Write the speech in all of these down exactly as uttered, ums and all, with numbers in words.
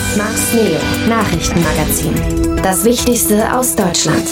Mars Neo Nachrichtenmagazin. Das Wichtigste aus Deutschland.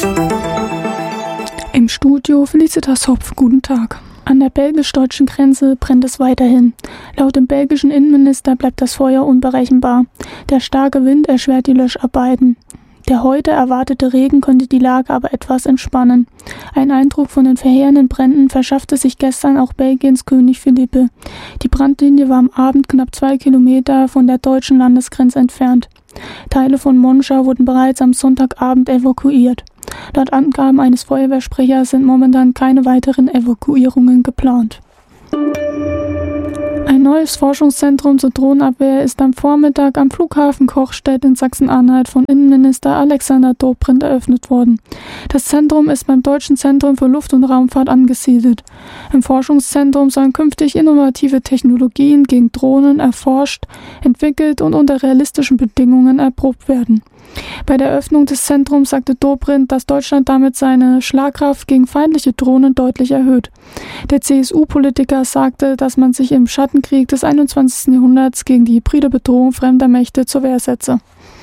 Im Studio Felicitas Hopf, guten Tag. An der belgisch-deutschen Grenze brennt es weiterhin. Laut dem belgischen Innenminister bleibt das Feuer unberechenbar. Der starke Wind erschwert die Löscharbeiten. Der heute erwartete Regen konnte die Lage aber etwas entspannen. Ein Eindruck von den verheerenden Bränden verschaffte sich gestern auch Belgiens König Philippe. Die Brandlinie war am Abend knapp zwei Kilometer von der deutschen Landesgrenze entfernt. Teile von Monschau wurden bereits am Sonntagabend evakuiert. Laut Angaben eines Feuerwehrsprechers sind momentan keine weiteren Evakuierungen geplant. Ein neues Forschungszentrum zur Drohnenabwehr ist am Vormittag am Flughafen Kochstedt in Sachsen-Anhalt von Innenminister Alexander Dobrindt eröffnet worden. Das Zentrum ist beim Deutschen Zentrum für Luft- und Raumfahrt angesiedelt. Im Forschungszentrum sollen künftig innovative Technologien gegen Drohnen erforscht, entwickelt und unter realistischen Bedingungen erprobt werden. Bei der Eröffnung des Zentrums sagte Dobrindt, dass Deutschland damit seine Schlagkraft gegen feindliche Drohnen deutlich erhöht. Der C S U-Politiker sagte, dass man sich im Schattenkrieg des einundzwanzigsten Jahrhunderts gegen die hybride Bedrohung fremder Mächte zur Wehr setze.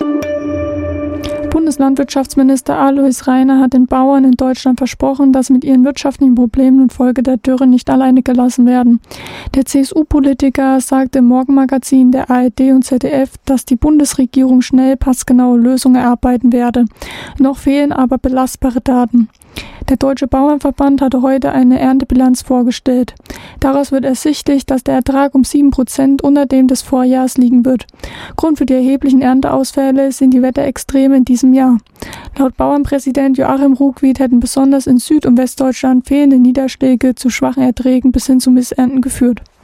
Bundeslandwirtschaftsminister Alois Rainer hat den Bauern in Deutschland versprochen, dass mit ihren wirtschaftlichen Problemen infolge der Dürre nicht alleine gelassen werden. Der C S U-Politiker sagte im Morgenmagazin der A R D und Z D F, dass die Bundesregierung schnell passgenaue Lösungen erarbeiten werde. Noch fehlen aber belastbare Daten. Der Deutsche Bauernverband hatte heute eine Erntebilanz vorgestellt. Daraus wird ersichtlich, dass der Ertrag um sieben Prozent unter dem des Vorjahres liegen wird. Grund für die erheblichen Ernteausfälle sind die Wetterextreme in diesem Jahr. Laut Bauernpräsident Joachim Ruckwied hätten besonders in Süd- und Westdeutschland fehlende Niederschläge zu schwachen Erträgen bis hin zu Missernten geführt.